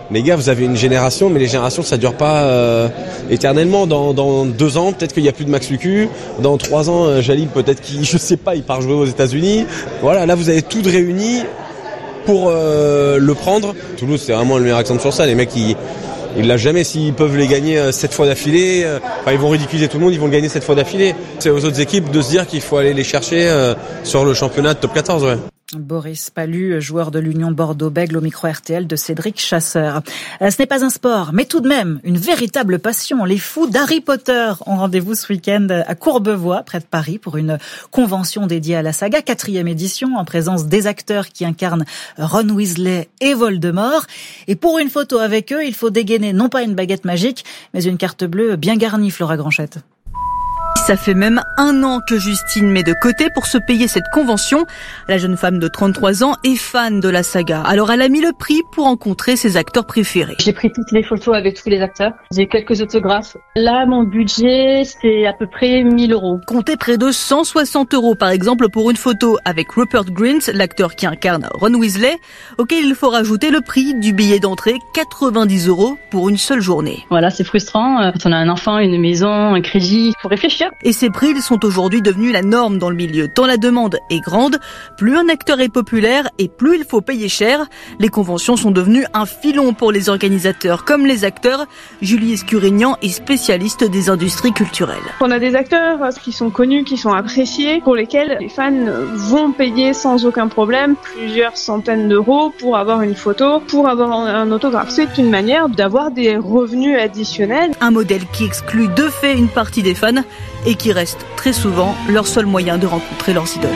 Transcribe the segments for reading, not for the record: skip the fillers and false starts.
les gars, vous avez une génération, mais les générations, ça dure pas éternellement. Dans 2 ans, peut-être qu'il y a plus de Max Lucu. Dans 3 ans, Jalil, peut-être il part jouer aux États-Unis. Voilà, là, vous avez tout réuni pour le prendre. Toulouse, c'est vraiment le meilleur exemple sur ça. Les mecs, ils lâchent jamais. S'ils peuvent les gagner 7 fois d'affilée, ils vont ridiculiser tout le monde, ils vont le gagner 7 fois d'affilée. C'est aux autres équipes de se dire qu'il faut aller les chercher sur le championnat de top 14, ouais. Boris Pallu, joueur de l'Union Bordeaux-Bègles au micro RTL de Cédric Chasseur. Ce n'est pas un sport, mais tout de même une véritable passion. Les fous d'Harry Potter ont rendez-vous ce week-end à Courbevoie, près de Paris, pour une convention dédiée à la saga, 4e édition, en présence des acteurs qui incarnent Ron Weasley et Voldemort. Et pour une photo avec eux, il faut dégainer non pas une baguette magique, mais une carte bleue bien garnie, Flora Granchette. Ça fait même 1 an que Justine met de côté pour se payer cette convention. La jeune femme de 33 ans est fan de la saga. Alors elle a mis le prix pour rencontrer ses acteurs préférés. J'ai pris toutes les photos avec tous les acteurs. J'ai quelques autographes. Là, mon budget, c'est à peu près 1 000 €. Comptez près de 160 € par exemple pour une photo avec Rupert Grint, l'acteur qui incarne Ron Weasley, auquel il faut rajouter le prix du billet d'entrée, 90 € pour une seule journée. Voilà, c'est frustrant. Quand on a un enfant, une maison, un crédit, il faut réfléchir. Et ces prix, ils sont aujourd'hui devenus la norme dans le milieu. Tant la demande est grande, plus un acteur est populaire et plus il faut payer cher. Les conventions sont devenues un filon pour les organisateurs comme les acteurs. Julie Escurignan est spécialiste des industries culturelles. On a des acteurs qui sont connus, qui sont appréciés, pour lesquels les fans vont payer sans aucun problème plusieurs centaines d'euros pour avoir une photo, pour avoir un autographe. C'est une manière d'avoir des revenus additionnels. Un modèle qui exclut de fait une partie des fans et qui reste très souvent leur seul moyen de rencontrer leurs idoles.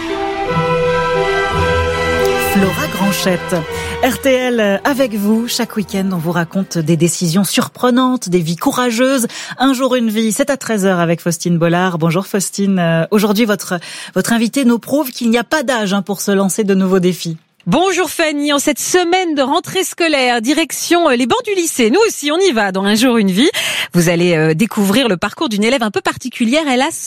Flora Granchette. RTL avec vous. Chaque week-end, on vous raconte des décisions surprenantes, des vies courageuses. Un jour, une vie. C'est à 13h avec Faustine Bollard. Bonjour Faustine. Aujourd'hui, votre invité nous prouve qu'il n'y a pas d'âge pour se lancer de nouveaux défis. Bonjour Fanny, en cette semaine de rentrée scolaire, direction les bancs du lycée. Nous aussi, on y va dans Un jour, une vie. Vous allez découvrir le parcours d'une élève un peu particulière. Elle a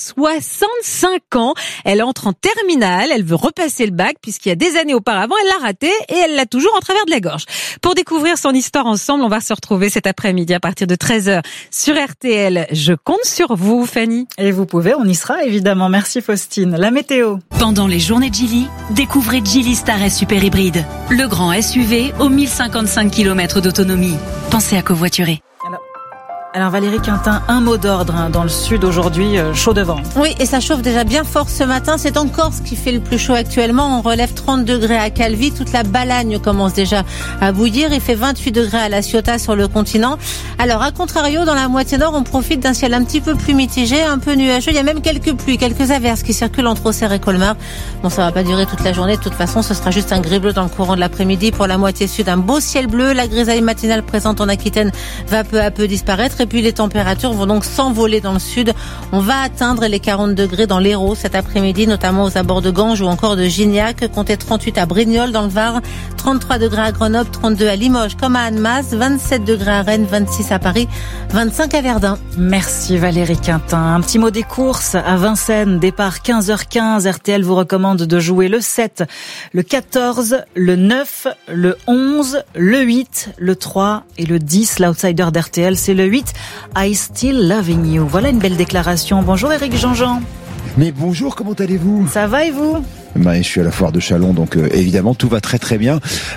65 ans. Elle entre en terminale. Elle veut repasser le bac puisqu'il y a des années auparavant, elle l'a raté et elle l'a toujours en travers de la gorge. Pour découvrir son histoire ensemble, on va se retrouver cet après-midi à partir de 13h sur RTL. Je compte sur vous, Fanny. Et vous pouvez, on y sera évidemment. Merci Faustine. La météo. Pendant les journées de Geely, découvrez Geely Star S Super Hybride, le grand SUV aux 1055 km d'autonomie. Pensez à covoiturer. Alors Valérie Quintin, un mot d'ordre dans le sud aujourd'hui, chaud devant. Oui, et ça chauffe déjà bien fort ce matin. C'est en Corse qui fait le plus chaud actuellement. On relève 30 degrés à Calvi. Toute la Balagne commence déjà à bouillir. Il fait 28 degrés à La Ciotat sur le continent. Alors, à contrario, dans la moitié nord, on profite d'un ciel un petit peu plus mitigé, un peu nuageux. Il y a même quelques pluies, quelques averses qui circulent entre Auxerre et Colmar. Bon, ça va pas durer toute la journée. De toute façon, ce sera juste un gris bleu dans le courant de l'après-midi. Pour la moitié sud, un beau ciel bleu. La grisaille matinale présente en Aquitaine va peu à peu disparaître. Et puis les températures vont donc s'envoler dans le sud. On va atteindre les 40 degrés dans l'Hérault cet après-midi, notamment aux abords de Ganges ou encore de Gignac. Comptez 38 à Brignoles dans le Var, 33 degrés à Grenoble, 32 à Limoges comme à Annemasse, 27 degrés à Rennes, 26 à Paris, 25 à Verdun. Merci Valérie Quintin. Un petit mot des courses à Vincennes. Départ 15h15. RTL vous recommande de jouer le 7, le 14, le 9, le 11, le 8, le 3 et le 10. L'outsider d'RTL, c'est le 8. I Still Loving You. Voilà une belle déclaration. Bonjour Éric Jean-Jean. Mais bonjour, comment allez-vous ? Ça va et vous ? Je suis à la foire de Châlons, donc évidemment tout va très très bien.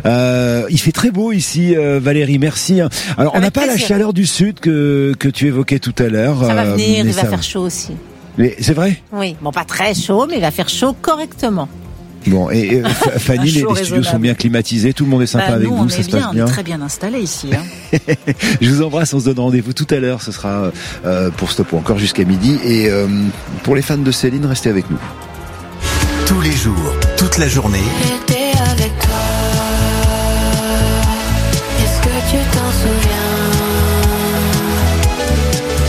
Il fait très beau ici, Valérie, merci. Alors on n'a pas la chaleur du sud que tu évoquais tout à l'heure. Ça va venir, il va faire chaud aussi. Mais c'est vrai ? Oui, bon pas très chaud, mais il va faire chaud correctement. Bon, et Fanny, les studios sont bien climatisés, tout le monde est sympa avec vous, ça se passe bien. On est très bien installés ici. Je vous embrasse, on se donne rendez-vous tout à l'heure, ce sera pour Stop ou encore jusqu'à midi. Et pour les fans de Céline, restez avec nous. Tous les jours, toute la journée. J'étais avec toi. Est-ce que tu t'en souviens ?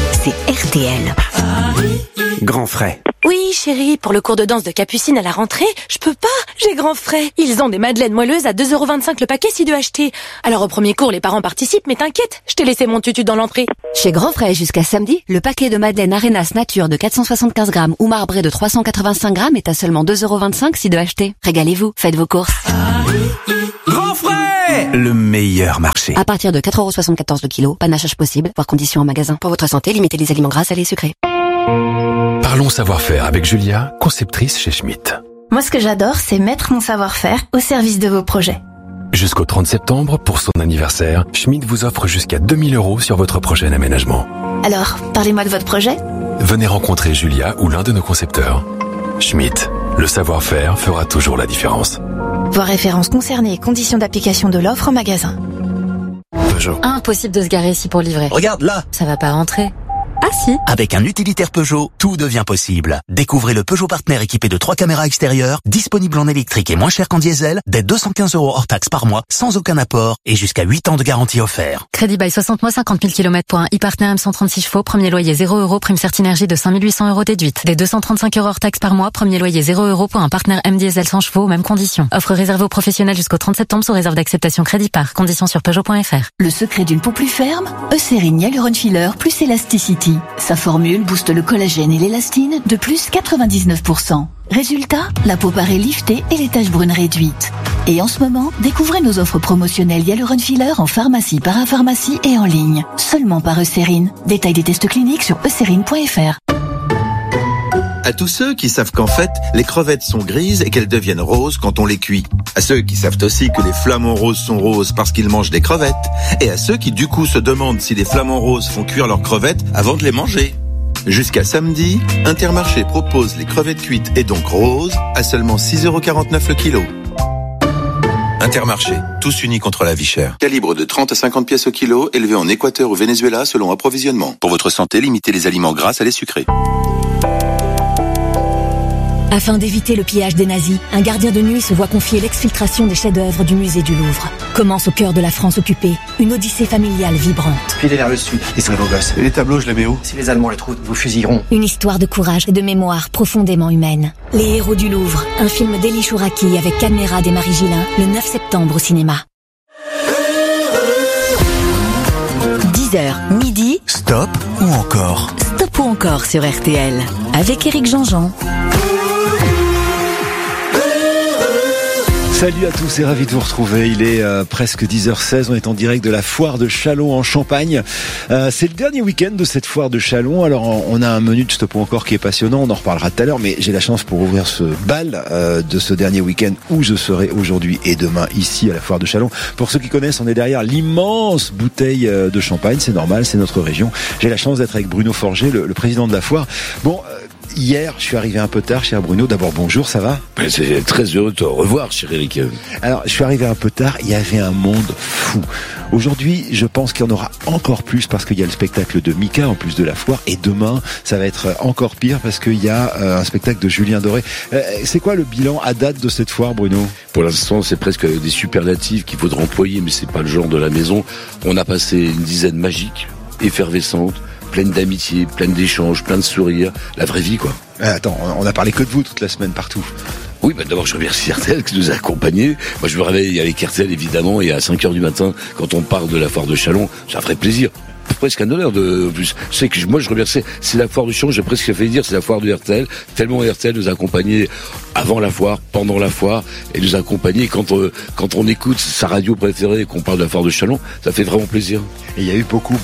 C'est RTL. Grand frais. Oui, chérie, pour le cours de danse de Capucine à la rentrée, je peux pas, j'ai grand frais. Ils ont des madeleines moelleuses à 2,25€ le paquet si tu acheter. Alors au premier cours, les parents participent, mais t'inquiète, je t'ai laissé mon tutu dans l'entrée. Chez Grand Frais, jusqu'à samedi, le paquet de madeleine Arenas Nature de 475 grammes ou marbré de 385 grammes est à seulement 2,25€ si de acheter. Régalez-vous, faites vos courses. Grand Frais, le meilleur marché. À partir de 4,74€ le kilo, panachage possible, voire conditions en magasin. Pour votre santé, limitez les aliments gras, salés et sucrés. Parlons savoir-faire avec Julia, conceptrice chez Schmitt. Moi, ce que j'adore, c'est mettre mon savoir-faire au service de vos projets. Jusqu'au 30 septembre, pour son anniversaire, Schmitt vous offre jusqu'à 2000 € sur votre projet d'aménagement. Alors, parlez-moi de votre projet. Venez rencontrer Julia ou l'un de nos concepteurs. Schmitt, le savoir-faire fera toujours la différence. Voir références concernées et conditions d'application de l'offre en magasin. Peugeot. Impossible de se garer ici pour livrer. Regarde là. Ça va pas rentrer. Ah si. Avec un utilitaire Peugeot, tout devient possible. Découvrez le Peugeot Partner équipé de 3 caméras extérieures, disponible en électrique et moins cher qu'en diesel, dès 215 € hors taxe par mois, sans aucun apport et jusqu'à 8 ans de garantie offert. Crédit bail 60 mois, 50 000 km pour un e-Partner M136 chevaux, premier loyer 0 €, prime Certinergie de 5 800 € déduite. Dès 235 € hors taxe par mois, premier loyer 0 € pour un Partner M diesel 100 chevaux, mêmes conditions. Offre réservée aux professionnels jusqu'au 30 septembre sous réserve d'acceptation crédit par. Conditions sur Peugeot.fr. Le secret d'une peau plus ferme, Eucérine Hyaluron Filler plus Elasticity. Sa formule booste le collagène et l'élastine de plus 99%. Résultat, la peau paraît liftée et les taches brunes réduites. Et en ce moment, découvrez nos offres promotionnelles Hyaluron Filler en pharmacie, parapharmacie et en ligne. Seulement par Eucérine. Détail des tests cliniques sur eucérine.fr. À tous ceux qui savent qu'en fait, les crevettes sont grises et qu'elles deviennent roses quand on les cuit. À ceux qui savent aussi que les flamants roses sont roses parce qu'ils mangent des crevettes. Et à ceux qui du coup se demandent si les flamants roses font cuire leurs crevettes avant de les manger. Jusqu'à samedi, Intermarché propose les crevettes cuites et donc roses à seulement 6,49€ le kilo. Intermarché, tous unis contre la vie chère. Calibre de 30 à 50 pièces au kilo, élevé en Équateur ou Venezuela selon approvisionnement. Pour votre santé, limitez les aliments gras à les sucrés. Afin d'éviter le pillage des nazis, un gardien de nuit se voit confier l'exfiltration des chefs-d'œuvre du musée du Louvre. Commence au cœur de la France occupée, une odyssée familiale vibrante. Filez vers le sud, ils sont beaux gosses. Et les tableaux, je les mets où? Si les Allemands les trouvent, vous fusilleront. Une histoire de courage et de mémoire profondément humaine. Les héros du Louvre, un film d'Elie Chouraki avec Cadmerade et Marie Gillin, le 9 septembre au cinéma. 10h, midi. Stop ou encore? Stop ou encore sur RTL, avec Éric Jean-Jean. Salut à tous et ravi de vous retrouver. Il est presque 10h16, on est en direct de la foire de Châlons en Champagne. C'est le dernier week-end de cette foire de Châlons. Alors on a un menu de Stop ou encore qui est passionnant, on en reparlera tout à l'heure, mais j'ai la chance pour ouvrir ce bal de ce dernier week-end où je serai aujourd'hui et demain ici à la foire de Châlons. Pour ceux qui connaissent, on est derrière l'immense bouteille de champagne, c'est normal, c'est notre région. J'ai la chance d'être avec Bruno Forger, le président de la foire. Bon, hier, je suis arrivé un peu tard, cher Bruno. D'abord, bonjour, ça va? C'est très heureux de te revoir, cher Eric. Alors, je suis arrivé un peu tard, il y avait un monde fou. Aujourd'hui, je pense qu'il y en aura encore plus parce qu'il y a le spectacle de Mika en plus de la foire. Et demain, ça va être encore pire parce qu'il y a un spectacle de Julien Doré. C'est quoi le bilan à date de cette foire, Bruno? Pour l'instant, c'est presque des superlatifs qu'il faudra employer, mais c'est pas le genre de la maison. On a passé une dizaine magique, effervescente, pleine d'amitié, pleine d'échanges, plein de sourires, la vraie vie quoi. Attends, on a parlé que de vous toute la semaine partout. Oui, d'abord je remercie RTL qui nous a accompagnés. Moi je me réveille avec RTL évidemment et à 5h du matin quand on parle de la foire de Châlons, ça ferait plaisir. Presque un honneur de plus. Je sais que moi je remercie, c'est la foire de Châlons, j'ai presque fait dire c'est la foire de RTL, tellement RTL nous a accompagnés avant la foire, pendant la foire, et nous a accompagnés quand on écoute sa radio préférée et qu'on parle de la foire de Châlons, ça fait vraiment plaisir. Et il y a eu beaucoup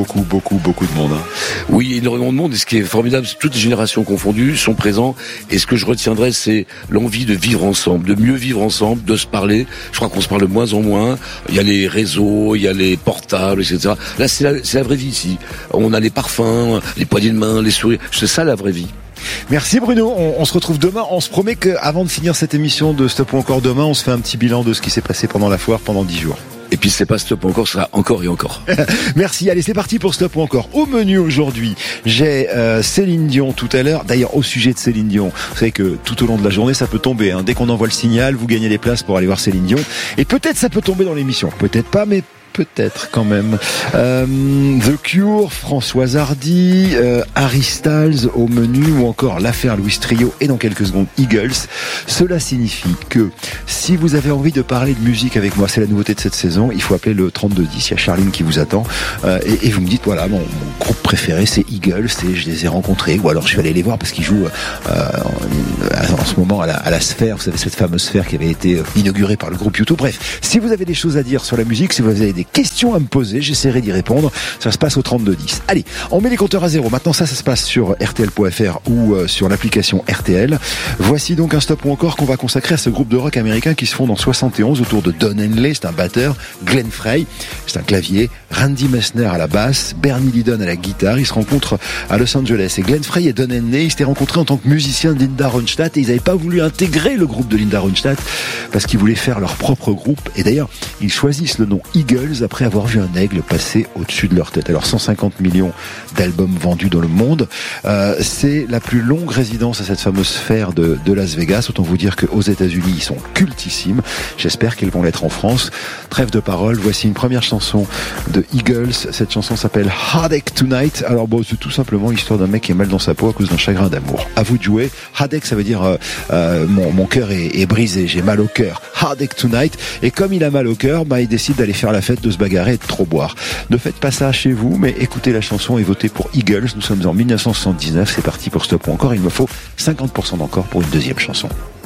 de monde. Hein. Oui, énormément de monde, et ce qui est formidable, c'est que toutes les générations confondues sont présents, et ce que je retiendrai, c'est l'envie de vivre ensemble, de mieux vivre ensemble, de se parler. Je crois qu'on se parle de moins en moins. Il y a les réseaux, il y a les portables, etc. Là, c'est la vraie vie ici. On a les parfums, les poignées de main, les sourires. C'est ça la vraie vie. Merci Bruno, on se retrouve demain. On se promet qu'avant de finir cette émission de Stop ou encore demain, on se fait un petit bilan de ce qui s'est passé pendant la foire pendant 10 jours. Et puis c'est pas Stop ou encore, ce sera encore et encore. Merci, allez c'est parti pour Stop ou encore. Au menu aujourd'hui, j'ai Céline Dion tout à l'heure. D'ailleurs au sujet de Céline Dion, vous savez que tout au long de la journée ça peut tomber. Hein. Dès qu'on envoie le signal, vous gagnez les places pour aller voir Céline Dion. Et peut-être ça peut tomber dans l'émission, peut-être pas, mais peut-être quand même. The Cure, Françoise Hardy, Harry Styles au menu, ou encore l'affaire Louis Trio et dans quelques secondes Eagles. Cela signifie que si vous avez envie de parler de musique avec moi, c'est la nouveauté de cette saison, il faut appeler le 3210. Il y a Charline qui vous attend et vous me dites voilà, mon groupe préféré c'est Eagles et je les ai rencontrés, ou alors je vais aller les voir parce qu'ils jouent en ce moment à la Sphère, vous savez, cette fameuse Sphère qui avait été inaugurée par le groupe YouTube. Bref, si vous avez des choses à dire sur la musique, si vous avez des questions à me poser, j'essaierai d'y répondre. Ça se passe au 3210. Allez, on met les compteurs à zéro. Maintenant, ça se passe sur RTL.fr ou sur l'application RTL. Voici donc un stop ou encore qu'on va consacrer à ce groupe de rock américain qui se fonde en 71 autour de Don Henley, c'est un batteur, Glenn Frey, c'est un clavier, Randy Messner à la basse, Bernie Lydon à la guitare. Ils se rencontrent à Los Angeles. Et Glenn Frey et Don Henley, ils s'étaient rencontrés en tant que musiciens de Linda Ronstadt et ils n'avaient pas voulu intégrer le groupe de Linda Ronstadt parce qu'ils voulaient faire leur propre groupe. Et d'ailleurs, ils choisissent le nom Eagles après avoir vu un aigle passer au-dessus de leur tête. Alors 150 millions d'albums vendus dans le monde. C'est la plus longue résidence à cette fameuse Sphère de Las Vegas. Autant vous dire qu'aux États-Unis, ils sont cultissimes. J'espère qu'ils vont l'être en France. Trêve de parole, voici une première chanson de Eagles. Cette chanson s'appelle Heartache Tonight. Alors bon, c'est tout simplement l'histoire d'un mec qui est mal dans sa peau à cause d'un chagrin d'amour. À vous de jouer. Heartache, ça veut dire mon cœur est brisé, j'ai mal au cœur. Heartache Tonight. Et comme il a mal au cœur, il décide d'aller faire la fête, de se bagarrer et de trop boire. Ne faites pas ça chez vous, mais écoutez la chanson et votez pour Eagles. Nous sommes en 1979. C'est parti pour Stop ou encore. Il me faut 50% d'encore pour une deuxième chanson.